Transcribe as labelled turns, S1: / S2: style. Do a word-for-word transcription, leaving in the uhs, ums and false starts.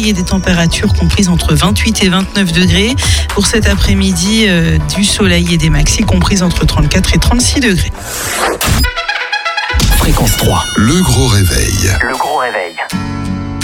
S1: soleil et des températures comprises entre vingt-huit et vingt-neuf degrés. Pour cet après-midi, euh, du soleil et des maxis comprises entre trente-quatre et trente-six degrés.
S2: Fréquence trois.
S3: Le gros réveil.
S2: Le gros réveil.